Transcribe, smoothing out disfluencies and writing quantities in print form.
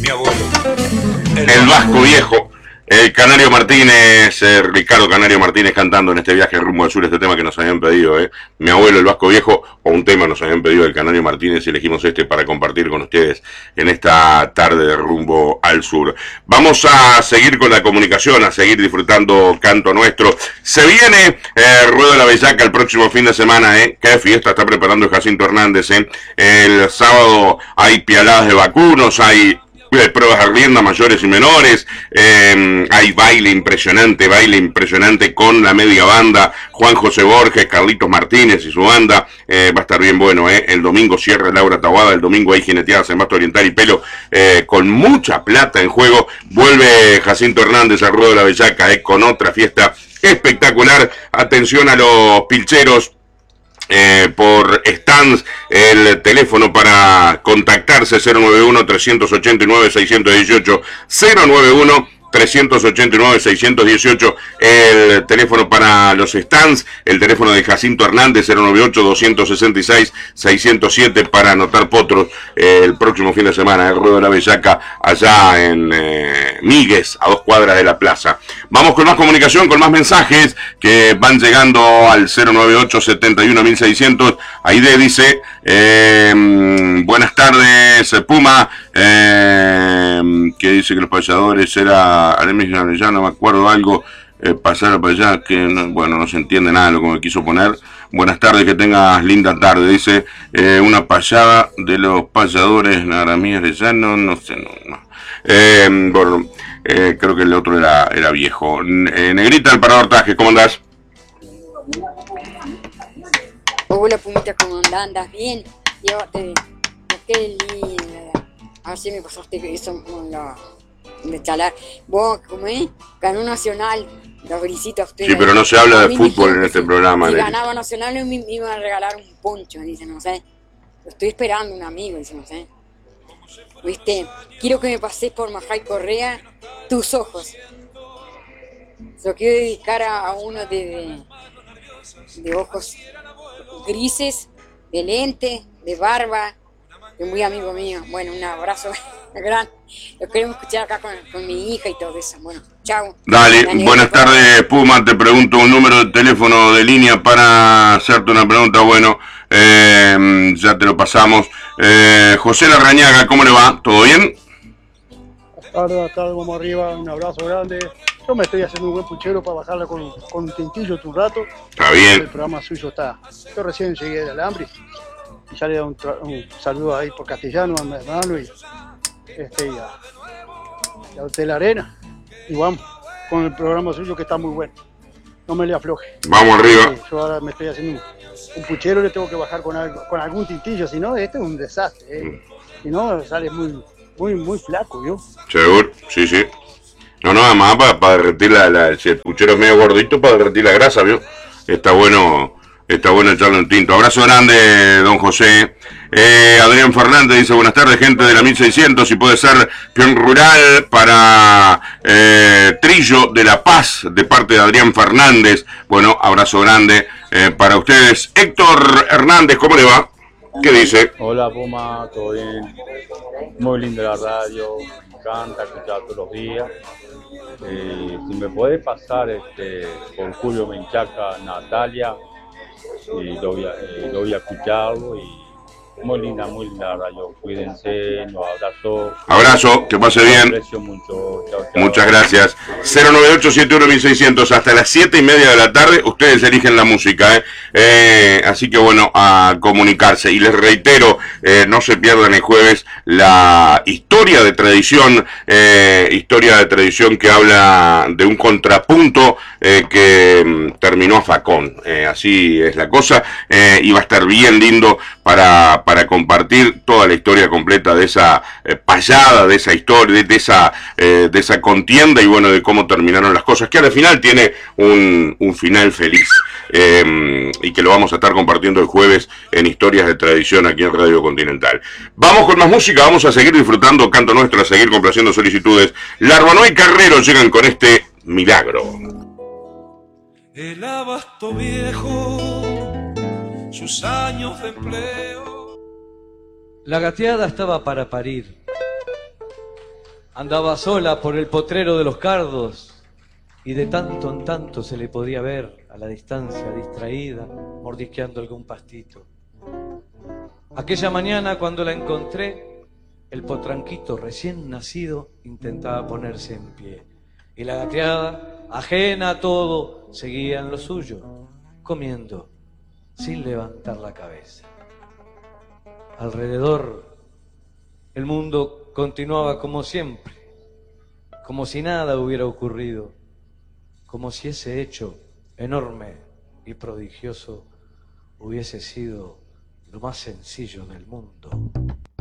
mi abuelo. El Vasco Viejo. El Canario Martínez, Ricardo Canario Martínez cantando en este viaje rumbo al sur este tema que nos habían pedido, Mi abuelo, el Vasco Viejo, o un tema nos habían pedido del Canario Martínez y elegimos este para compartir con ustedes en esta tarde de rumbo al sur. Vamos a seguir con la comunicación, a seguir disfrutando Canto Nuestro. Se viene Ruedo de la Bellaca el próximo fin de semana, Qué fiesta está preparando el Jacinto Hernández, El sábado hay pialadas de vacunos, hay pruebas de rienda mayores y menores, hay baile impresionante con la media banda, Juan José Borges, Carlitos Martínez y su banda, va a estar bien bueno, el domingo cierra Laura Taboada, el domingo hay jineteadas en Basto Oriental y Pelo, con mucha plata en juego, vuelve Jacinto Hernández al Ruedo de la Bellaca, con otra fiesta espectacular, atención a los pilcheros, por stands, el teléfono para contactarse 091-389-618, 091-389-618, el teléfono para los stands, el teléfono de Jacinto Hernández 098-266-607 para anotar potros el próximo fin de semana, el Ruedo de la Bellaca allá en Míguez, a 2 cuadras de la plaza. Vamos con más comunicación, con más mensajes que van llegando al 098-71-1600. Aide dice, buenas tardes, Puma, que dice que los payadores era ya no me acuerdo algo, pasar para allá, que no se entiende nada de lo que me quiso poner. Buenas tardes, que tengas linda tarde, dice, una payada de los payadores Naramí de Llano, no sé, no. Creo que el otro era viejo. Negrita del Parador Taje, ¿cómo andás? Hola Pumita, ¿cómo andas? ¿Bien? Llévate, qué linda. A ver si me pasaste eso con la de chalar. Vos, ¿cómo es? Ganó Nacional, los brisitos. Sí, pero no se habla de fútbol en este programa. Si ganaba Nacional me iban a regalar un poncho, dice, no sé. Lo estoy esperando un amigo, dice, no sé. Viste, quiero que me pases por Majay Correa tus ojos. Se lo quiero dedicar a uno de ojos grises, de lente, de barba, que es muy amigo mío. Bueno, un abrazo grande. Lo queremos escuchar acá con mi hija y todo eso. Bueno, chao. Dale, buenas tardes, Puma. Te pregunto un número de teléfono de línea para hacerte una pregunta. Bueno, ya te lo pasamos. José Larrañaga, ¿cómo le va? ¿Todo bien? Buenas tardes, vamos arriba. Un abrazo grande. Yo me estoy haciendo un buen puchero para bajarla con un tintillo un rato. Está bien. El programa suyo está. Yo recién llegué del Alambre y ya le doy un saludo ahí por castellano a mi hermano y a Hotel Arena. Y vamos con el programa suyo que está muy bueno. No me le afloje. Vamos arriba. Yo ahora me estoy haciendo un puchero, le tengo que bajar con algún tintillo, si no, este es un desastre. Si no, sale muy flaco, ¿vio? Seguro, sí. No, además para derretir si el puchero es medio gordito, para derretir la grasa, ¿vio? Está bueno echarle un tinto. Abrazo grande, don José. Adrián Fernández dice, buenas tardes, gente de la 1600, si puede ser peón rural para Trillo de La Paz, de parte de Adrián Fernández. Bueno, abrazo grande para ustedes. Héctor Hernández, ¿cómo le va? ¿Qué dice? Hola Puma, todo bien. Muy linda la radio, me encanta escuchar todos los días. Si me podés pasar por Julio Menchaca, Natalia, lo voy a escucharlo y muy linda la radio. Cuídense, los abrazo. Abrazo, que pase bien. Aprecio mucho. Chao. Muchas gracias. 098-71-1600 hasta las 7:30 de la tarde. Ustedes eligen la música, así que bueno, a comunicarse. Y les reitero, no se pierdan el jueves la historia de tradición que habla de un contrapunto que terminó a facón. Así es la cosa. Y va a estar bien lindo para compartir toda la historia completa de esa payada, de esa historia, de esa contienda y bueno, de cómo terminaron las cosas, que al final tiene un final feliz, y que lo vamos a estar compartiendo el jueves en Historias de Tradición aquí en Radio Continental. Vamos con más música, vamos a seguir disfrutando Canto Nuestro, a seguir complaciendo solicitudes. Larbanó y Carrero llegan con este Milagro. El abasto viejo, sus años de empleo. La gateada estaba para parir. Andaba sola por el potrero de los cardos y de tanto en tanto se le podía ver a la distancia distraída, mordisqueando algún pastito. Aquella mañana cuando la encontré, el potranquito recién nacido intentaba ponerse en pie y la gateada, ajena a todo, seguía en lo suyo, comiendo sin levantar la cabeza. Alrededor, el mundo continuaba como siempre, como si nada hubiera ocurrido, como si ese hecho enorme y prodigioso hubiese sido lo más sencillo del mundo.